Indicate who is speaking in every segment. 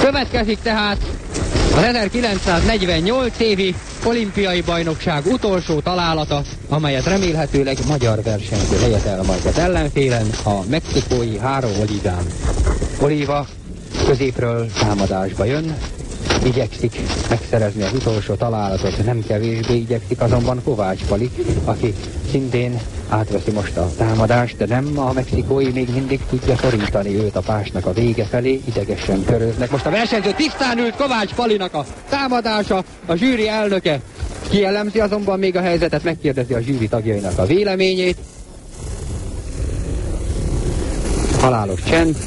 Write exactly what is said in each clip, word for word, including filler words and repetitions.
Speaker 1: Következik tehát az ezerkilencszáznegyvennyolc évi olimpiai bajnokság utolsó találata, amelyet remélhetőleg magyar versenyző helyezel majd az ellenfélen, a mexikói három oliván. Oliva középről támadásba jön, igyekszik megszerezni az utolsó találatot, nem kevésbé igyekszik azonban Kovács Pali, aki szintén átveszi most a támadást, de nem a mexikói még mindig tudja szorítani őt a pásnak a vége felé, idegesen köröznek. Most a versenyző tisztán ült Kovács Palinak a támadása, a zsűri elnöke kielemzi azonban még a helyzetet, megkérdezi a zsűri tagjainak a véleményét. Halálos csend.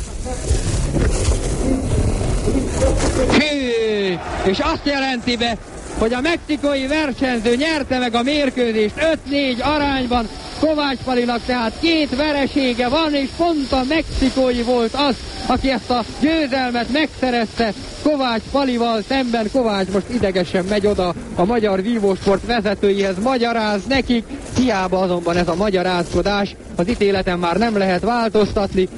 Speaker 1: Hű, és azt jelenti be, hogy a mexikói versenyző nyerte meg a mérkőzést öt négy arányban. Kovács Palinak tehát két veresége van, és pont a mexikói volt az, aki ezt a győzelmet megszerezte Kovács Palival szemben. Kovács most idegesen megy oda a magyar vívósport vezetőihez, magyaráz nekik, hiába azonban ez a magyarázkodás, az ítéleten már nem lehet változtatni.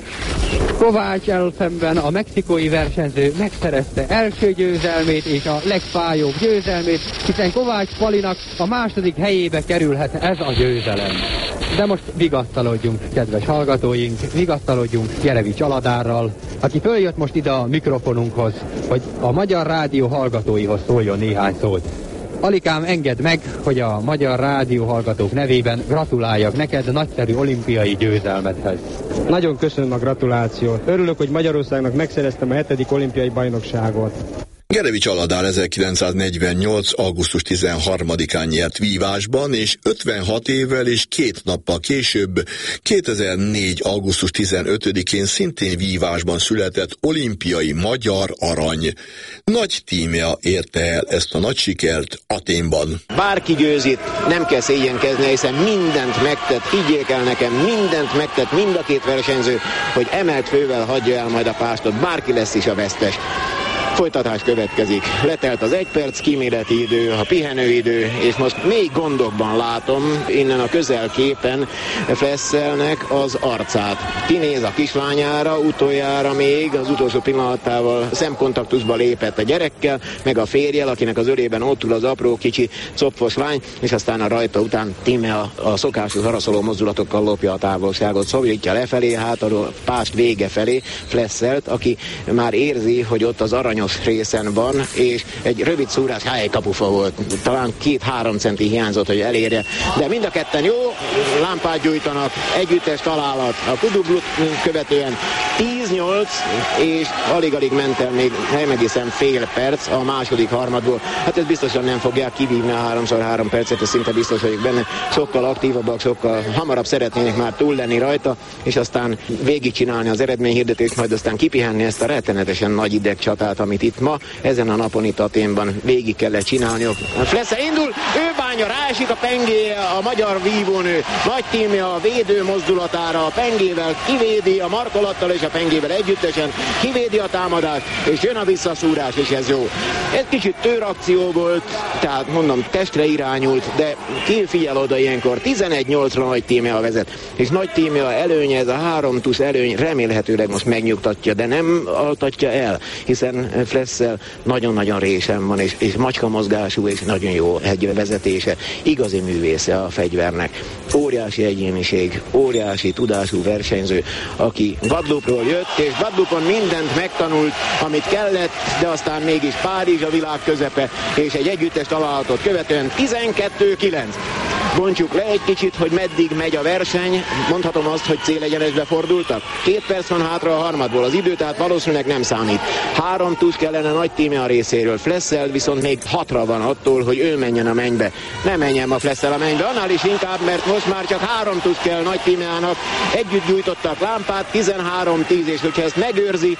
Speaker 1: Kováccsal szemben a mexikói versenyző megszerezte első győzelmét és a legfájóbb győzelmét, hiszen Kovács Palinak a második helyébe kerülhet ez a győzelem. De most vigasztalodjunk, kedves hallgatóink, vigasztalodjunk Jerevics Aladárral, aki följött most ide a mikrofonunkhoz, hogy a Magyar Rádió hallgatóihoz szóljon néhány szót. Alikám, engedd meg, hogy a Magyar Rádió hallgatók nevében gratuláljak neked nagyszerű olimpiai győzelmedhez.
Speaker 2: Nagyon köszönöm a gratulációt. Örülök, hogy Magyarországnak megszereztem a hetedik olimpiai bajnokságot.
Speaker 3: Jerevics Aladár ezerkilencszáznegyvennyolc. augusztus tizenharmadikán nyert vívásban, és ötvenhat évvel és két nappal később, kétezer-négy. augusztus tizenötödikén szintén vívásban született olimpiai magyar arany. Nagy tímja érte el ezt a nagy sikert Athénban.
Speaker 4: Bárki győzít, nem kell szégyenkezni, hiszen mindent megtett, higgyék el nekem, mindent megtett mind a két versenyző, hogy emelt fővel hagyja el majd a pástot, bárki lesz is a vesztes. Folytatás következik. Letelt az egy perc kíméleti idő, a pihenőidő, és most még gondokban látom innen a közelképen Flesszelnek az arcát. Kinéz a kislányára, utoljára még az utolsó pillanatával szemkontaktusba lépett a gyerekkel, meg a férjel, akinek az ölében ott ül az apró kicsi copfos lány, és aztán a rajta után Tíme a, a szokásos haraszoló mozdulatokkal lopja a távolságot, szorítja lefelé, hát a pást vége felé Flesselt, aki már érzi, hogy ott az aranyos részen van, és egy rövid szúrás helykapufa volt. Talán két-három centi hiányzott, hogy elérje. De mind a ketten jó lámpát gyújtanak, együttes találat a Kudublut követően tíz nyolc, és alig-alig ment el még nem egészen fél perc a második harmadból. Hát ez biztosan nem fogják kivívni a háromszor három percet, ez szinte biztos vagyok benne. Sokkal aktívabbak, sokkal hamarabb szeretnének már túl lenni rajta, és aztán végigcsinálni az eredményhirdetést, majd aztán kipihenni ezt a rettenetesen nagy idegcsatát, amit itt ma, ezen a napon itt Athénban végig kellett csinálniuk. Flesszel indul, ő bánja, ráesik a pengéje, a magyar vívónő, nagy tímje a védő mozdulatára, a pengével kivédi, a markolattal és a pengével együttesen kivédi a támadást, és jön a visszaszúrás, és ez jó. Ez kicsit tőrakció volt, tehát mondom, testre irányult, de ki figyel oda ilyenkor, tizenegy nyolcra nagy tímje a vezet, és nagy tímje a előnye, ez a három tusz előny remélhetőleg most megnyugtatja, de nem altatja el, hiszen Flesszel nagyon-nagyon résen van, és, és macska mozgású, és nagyon jó egy vezetése, igazi művésze a fegyvernek. Óriási egyéniség, óriási tudású versenyző, aki Guadeloupe-ról jött, és Guadeloupe-on mindent megtanult, amit kellett, de aztán mégis Párizs a világ közepe, és egy együttes találatot követően tizenkettő kilenc. Bontsuk le egy kicsit, hogy meddig megy a verseny. Mondhatom azt, hogy célegyenesbe fordultak. Két perc van hátra a harmadból. Az idő tehát valószínűleg nem számít. Három tusz kellene nagy tíme a részéről. Flesszel viszont még hatra van attól, hogy ő menjen a mennybe. Nem menjen a Flesszel a mennybe, annál is inkább, mert most már csak három tusz kell nagy tímeának. Együtt gyújtottak lámpát, tizenhárom tíz, és hogyha ezt megőrzi,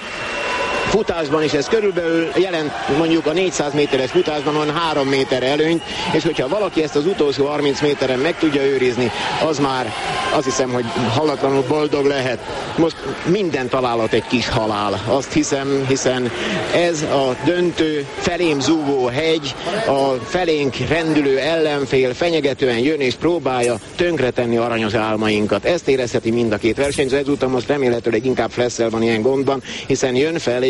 Speaker 4: futásban is ez körülbelül jelent mondjuk a négyszáz méteres futásban van három méter előnyt, és hogyha valaki ezt az utolsó harminc méteren meg tudja őrizni, az már azt hiszem, hogy hallatlanul boldog lehet. Most minden találat egy kis halál, azt hiszem, hiszen ez a döntő felém zúgó hegy, a felénk rendülő ellenfél fenyegetően jön és próbálja tönkretenni aranyos álmainkat. Ezt érezheti mind a két versenyző, ezúttal most remélhetőleg inkább Flesszel van ilyen gondban, hiszen jön felé